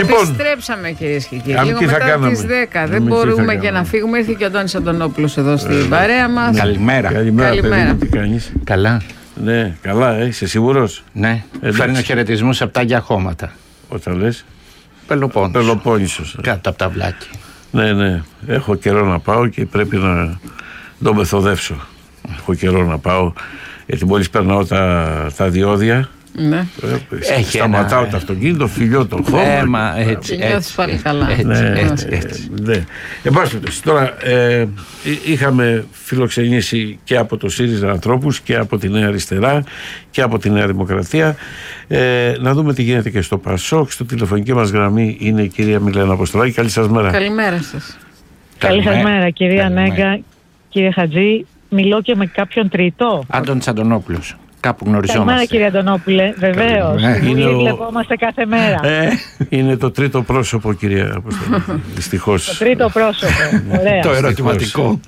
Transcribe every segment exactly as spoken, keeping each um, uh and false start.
Επιστρέψαμε κυρίες και κύριοι. Λίγο μετά τις δέκα. Δεν μπορούμε και να φύγουμε. Ήρθε και ο Αντώνης Αντωνόπουλος εδώ στην παρέα μας. Καλημέρα. Καλημέρα, παιδί, τι κάνεις? Καλά. Ναι, καλά, ε, είσαι σίγουρος? Ναι, φέρνω χαιρετισμούς από τα Άγια Χώματα. Όταν λες? Πελοπόννησος. Πελοπόννησος. Κάτω από τα βλάκια. Ναι, ναι, έχω καιρό να πάω και πρέπει να το μεθοδεύσω. Έχω καιρό να πάω, γιατί μόλις περνάω τα, τα διόδια. Ναι. Ε, σταματάω ένα... το αυτοκίνητο, φιλιώ τον χώμα. Ε, μα, έτσι, και νιώθεις πάλι καλά. Έτσι, ναι, έτσι, έτσι. Ναι. Εν πάση περιπτώσει, τώρα ε, είχαμε φιλοξενήσει και από το ΣΥΡΙΖΑ ανθρώπους και από τη Νέα Αριστερά και από τη Νέα Δημοκρατία. Ε, να δούμε τι γίνεται και στο ΠΑΣΟΚ. Στο τηλεφωνική μας γραμμή είναι η κυρία Μιλένα Αποστολάκη. Καλή σας μέρα. Καλημέρα σας. Καλή σας μέρα, κυρία Νέγκα, κύριε Χατζή. Μιλώ και με κάποιον τρίτο. Αντώνης Αντωνόπουλος. Κάπου γνωριζόμαστε. Καλημέρα, κύριε Αντωνόπουλε. Βεβαίως. Είναι ο... Βλεπόμαστε κάθε μέρα. Ε, είναι το τρίτο πρόσωπο, κυρία Αποστολάκη. Δυστυχώς. Το τρίτο πρόσωπο. Ωραία. Το ερωτηματικό.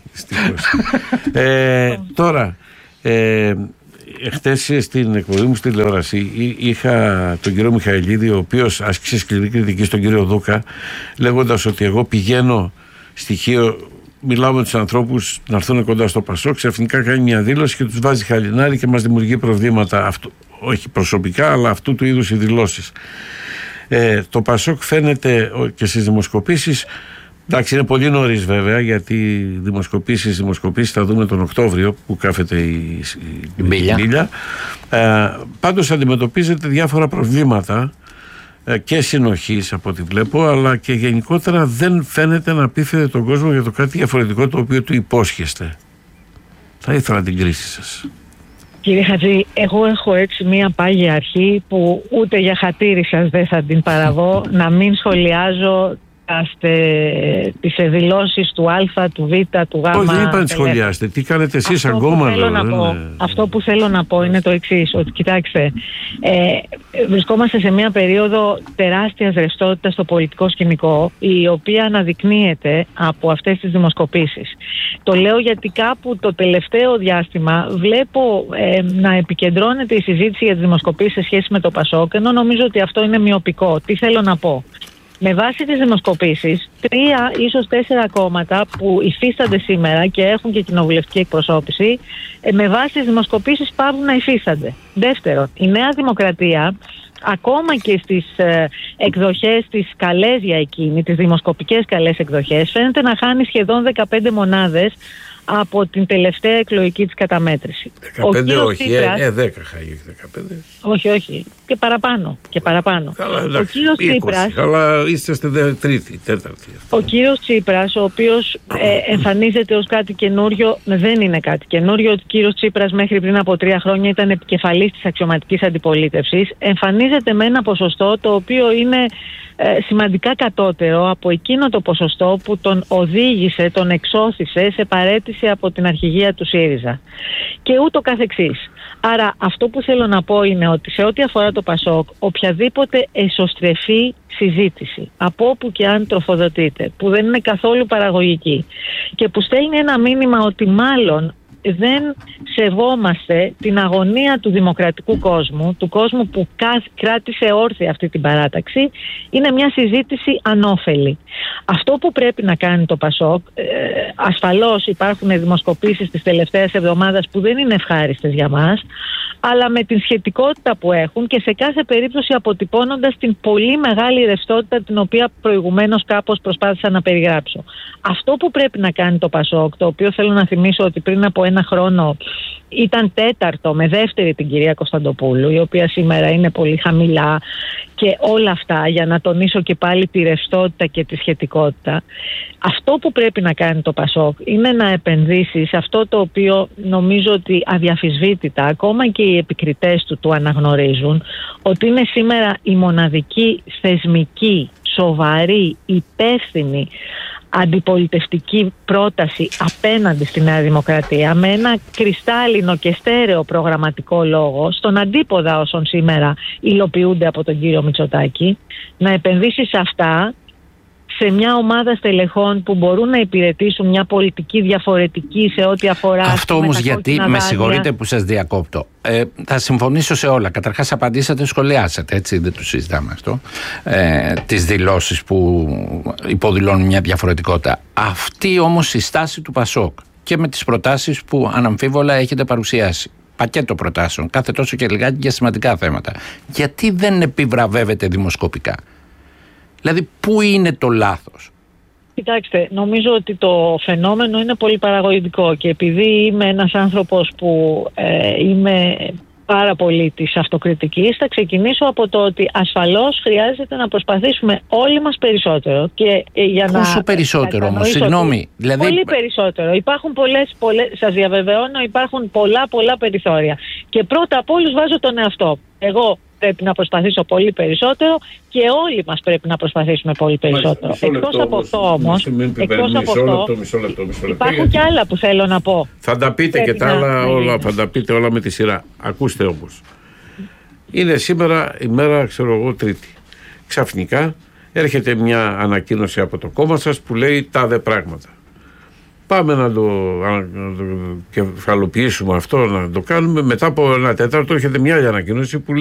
ε, τώρα, ε, χτες στην εκπομπή μου στη τηλεόραση είχα τον κύριο Μιχαηλίδη, ο οποίος άσκησε σκληρή κριτική στον κύριο Δούκα, λέγοντας ότι εγώ πηγαίνω στοιχείο. Μιλάω με τους ανθρώπους να έρθουν κοντά στο ΠΑΣΟΚ, ξαφνικά κάνει μια δήλωση και τους βάζει χαλινάρι και μας δημιουργεί προβλήματα. Αυτό, όχι προσωπικά, αλλά αυτού του είδους οι δηλώσεις. Ε, το ΠΑΣΟΚ φαίνεται και στις δημοσκοπήσεις, εντάξει, είναι πολύ νωρίς βέβαια, γιατί δημοσκοπήσεις, δημοσκοπήσεις θα δούμε τον Οκτώβριο που κάθεται η, η, η μπίλια. Ε, πάντως αντιμετωπίζεται διάφορα προβλήματα και συνοχής από ό,τι βλέπω, αλλά και γενικότερα δεν φαίνεται να πείθετε τον κόσμο για το κάτι διαφορετικό το οποίο του υπόσχεστε. Θα ήθελα την κρίση σας. Κύριε Χατζή, εγώ έχω έτσι μία πάγια αρχή που ούτε για χατήρι σας δεν θα την παραβώ, να μην σχολιάζω τις δηλώσεις του Α, του Β, του Γ. Όχι, δεν είπα να σχολιάστε. Τι κάνετε εσείς ακόμα? Αυτό, να πω, αυτό που θέλω να πω είναι το εξής, ότι κοιτάξτε, ε, βρισκόμαστε σε μια περίοδο τεράστιας ρευστότητας στο πολιτικό σκηνικό, η οποία αναδεικνύεται από αυτές τις δημοσκοπήσεις. Το λέω γιατί κάπου το τελευταίο διάστημα βλέπω ε, να επικεντρώνεται η συζήτηση για τις δημοσκοπήσεις σε σχέση με το ΠΑΣΟΚ, ενώ νομίζω ότι αυτό είναι μειοπικό. Τι θέλω να πω? Με βάση τις δημοσκοπήσεις, τρία ίσως τέσσερα κόμματα που υφίστανται σήμερα και έχουν και κοινοβουλευτική εκπροσώπηση, με βάση τις δημοσκοπήσεις πάβουν να υφίστανται. Δεύτερον, η Νέα Δημοκρατία, ακόμα και στις ε, εκδοχές τις καλές για εκείνη, τις δημοσκοπικές καλές εκδοχές, φαίνεται να χάνει σχεδόν δεκαπέντε μονάδες από την τελευταία εκλογική της καταμέτρηση. δεκαπέντε όχι, Τσίπρας, ε, ε, δέκα χάγει, δεκαπέντε. Όχι, όχι, και παραπάνω, και παραπάνω. Καλά, εντάξει, ο κύριος είκοσι, Τσίπρας, αλλά είστε τρίτη, τέταρτη. Ο κύριος Τσίπρας, ο οποίος ε, εμφανίζεται ως κάτι καινούριο, δεν είναι κάτι καινούριο. Ο κύριος Τσίπρας μέχρι πριν από τρία χρόνια ήταν επικεφαλής της αξιωματικής αντιπολίτευσης. Εμφανίζεται με ένα ποσοστό το οποίο είναι ε, σημαντικά κατώτερο από εκείνο το ποσοστό που τον οδήγησε, τον εξώθησε σε παραίτηση από την αρχηγία του ΣΥΡΙΖΑ. Και ούτω καθεξής. Άρα αυτό που θέλω να πω είναι ότι σε ό,τι αφορά το ΠΑΣΟΚ, οποιαδήποτε εσωστρεφή συζήτηση, από όπου και αν τροφοδοτείται, που δεν είναι καθόλου παραγωγική και που στέλνει ένα μήνυμα ότι μάλλον δεν σεβόμαστε την αγωνία του δημοκρατικού κόσμου, του κόσμου που κράτησε όρθια αυτή την παράταξη, είναι μια συζήτηση ανώφελη. Αυτό που πρέπει να κάνει το ΠΑΣΟΚ, ε, ασφαλώς υπάρχουν δημοσκοπήσεις της τελευταίας εβδομάδας που δεν είναι ευχάριστες για μας, αλλά με την σχετικότητα που έχουν και σε κάθε περίπτωση αποτυπώνοντας την πολύ μεγάλη ρευστότητα την οποία προηγουμένως κάπως προσπάθησα να περιγράψω. Αυτό που πρέπει να κάνει το ΠΑΣΟΚ, το οποίο θέλω να θυμίσω ότι πριν από ένα χρόνο ήταν τέταρτο με δεύτερη την κυρία Κωνσταντοπούλου, η οποία σήμερα είναι πολύ χαμηλά, και όλα αυτά για να τονίσω και πάλι τη ρευστότητα και τη σχετικότητα. Αυτό που πρέπει να κάνει το ΠΑΣΟΚ είναι να επενδύσει σε αυτό το οποίο νομίζω ότι αδιαφυσβήτητα ακόμα και οι επικριτές του το αναγνωρίζουν, ότι είναι σήμερα η μοναδική θεσμική, σοβαρή, υπεύθυνη αντιπολιτευτική πρόταση απέναντι στη Νέα Δημοκρατία, με ένα κρυστάλλινο και στέρεο προγραμματικό λόγο, στον αντίποδα όσων σήμερα υλοποιούνται από τον κύριο Μητσοτάκη, να επενδύσει σε αυτά, σε μια ομάδα στελεχών που μπορούν να υπηρετήσουν μια πολιτική διαφορετική σε ό,τι αφορά. Αυτό όμως γιατί, με συγχωρείτε που σας διακόπτω, ε, θα συμφωνήσω σε όλα. Καταρχάς απαντήσατε, σχολιάσατε, έτσι, δεν το συζητάμε αυτό, ε, τις δηλώσεις που υποδηλώνουν μια διαφορετικότητα. Αυτή όμως η στάση του Πασόκ και με τις προτάσεις που αναμφίβολα έχετε παρουσιάσει, πακέτο προτάσεων, κάθε τόσο και λιγάκι για σημαντικά θέματα, γιατί δεν επιβραβεύεται δημοσκοπικά? Δηλαδή, πού είναι το λάθος? Κοιτάξτε, νομίζω ότι το φαινόμενο είναι πολύ παραγωγικό και επειδή είμαι ένας άνθρωπος που ε, είμαι πάρα πολύ της αυτοκριτικής, θα ξεκινήσω από το ότι ασφαλώς χρειάζεται να προσπαθήσουμε όλοι μας περισσότερο. Και, ε, για Πόσο να, περισσότερο όμως, συγγνώμη. Δηλαδή... Πολύ περισσότερο. Υπάρχουν πολλές, πολλές, σας διαβεβαιώνω, υπάρχουν πολλά πολλά περιθώρια. Και πρώτα απ' όλους βάζω τον εαυτό. Εγώ πρέπει να προσπαθήσω πολύ περισσότερο και όλοι μας πρέπει να προσπαθήσουμε πολύ περισσότερο. Εκτός από αυτό όμως, εκτός από αυτό, υπάρχουν και άλλα που θέλω να πω. Θα τα πείτε πρέπει και τα άλλα όλα, θα τα πείτε όλα με τη σειρά. Ακούστε όμως. Είναι σήμερα η μέρα, ξέρω εγώ, Τρίτη. Ξαφνικά έρχεται μια ανακοίνωση από το κόμμα σας που λέει τάδε πράγματα. Πάμε να το, να το κεφαλοποιήσουμε αυτό, να το κάνουμε. Μετά από ένα τέταρτο έρχεται μια άλλη ανακοίνωση που λέει